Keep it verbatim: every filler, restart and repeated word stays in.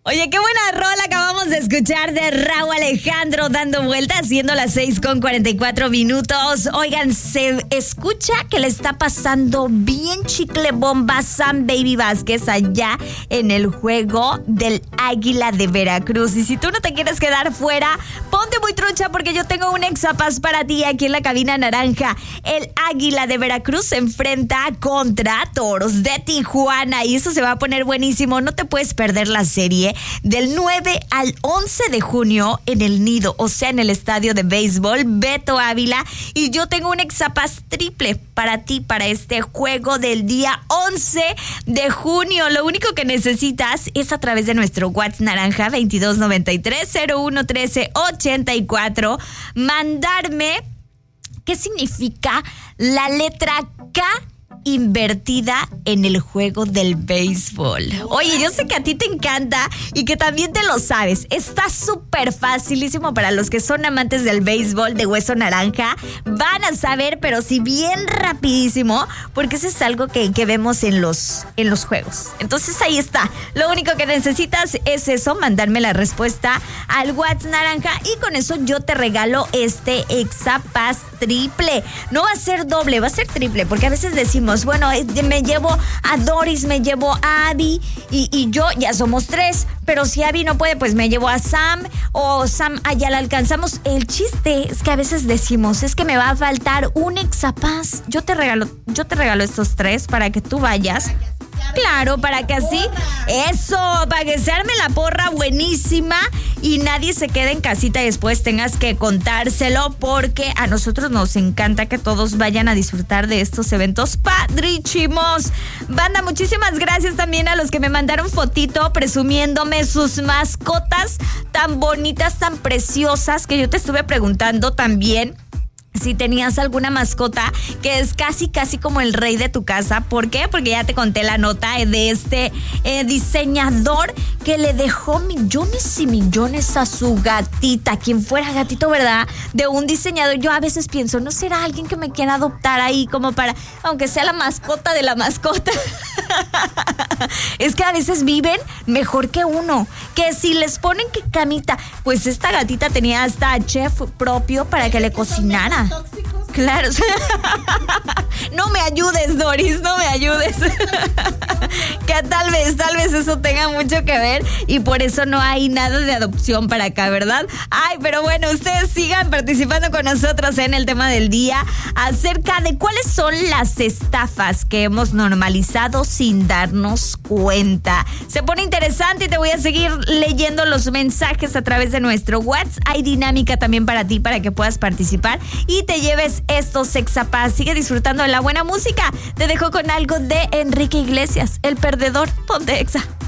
Oye, qué buena rola acabamos de escuchar de Rauw Alejandro, dando vueltas, siendo las seis con cuarenta y cuatro minutos. Oigan, se escucha que le está pasando bien chicle bomba a Sam Baby Vázquez allá en el juego del Águila de Veracruz. Y si tú no te quieres quedar fuera, ponte muy trucha porque yo tengo un exapaz para ti aquí en la cabina naranja. El Águila de Veracruz se enfrenta contra Toros de Tijuana y eso se va a poner buenísimo. No te puedes perder la serie del nueve al once de junio en el Nido, o sea, en el estadio de béisbol Beto Ávila. Y yo tengo un exapaz triple para ti para este juego del día once de junio. Lo único que necesitas es a través de nuestro WhatsApp naranja veintidós noventa y tres cero uno trece ochenta y cuatro mandarme qué significa la letra K invertida en el juego del béisbol. Oye, yo sé que a ti te encanta y que también te lo sabes. Está súper facilísimo para los que son amantes del béisbol de hueso naranja. Van a saber, pero sí bien rapidísimo, porque eso es algo que, que vemos en los, en los juegos. Entonces ahí está. Lo único que necesitas es eso, mandarme la respuesta al WhatsApp naranja y con eso yo te regalo este exapaz triple. No va a ser doble, va a ser triple, porque a veces decimos, bueno, me llevo a Doris, me llevo a Abby y, y yo, ya somos tres, pero si Abby no puede, pues me llevo a Sam o Sam allá la alcanzamos. El chiste es que a veces decimos, es que me va a faltar un exapaz. Yo te regalo, yo te regalo estos tres para que tú vayas. Claro, para que así, eso, para que se arme la porra buenísima y nadie se quede en casita y después tengas que contárselo, porque a nosotros nos encanta que todos vayan a disfrutar de estos eventos padrísimos. Banda, muchísimas gracias también a los que me mandaron fotito presumiéndome sus mascotas tan bonitas, tan preciosas, que yo te estuve preguntando también si tenías alguna mascota que es casi, casi como el rey de tu casa. ¿Por qué? Porque ya te conté la nota de este eh, diseñador que le dejó millones y millones a su gatita. Quien fuera gatito, ¿verdad? De un diseñador. Yo a veces pienso, ¿no será alguien que me quiera adoptar ahí como para, aunque sea la mascota de la mascota? Es que a veces viven mejor que uno. Que si les ponen que camita, pues esta gatita tenía hasta chef propio para que le cocinara. Tóxicos. Claro. No me ayudes, Doris, no me ayudes. Que tal vez, tal vez eso tenga mucho que ver y por eso no hay nada de adopción para acá, ¿verdad? Ay, pero bueno, ustedes sigan participando con nosotros en el tema del día acerca de cuáles son las estafas que hemos normalizado sin darnos cuenta. Se pone interesante y te voy a seguir leyendo los mensajes a través de nuestro WhatsApp. Hay dinámica también para ti para que puedas participar y te lleves estos exapaz. Sigue disfrutando de la buena música. Te dejo con algo de Enrique Iglesias, El Perdedor. Ponte Exa.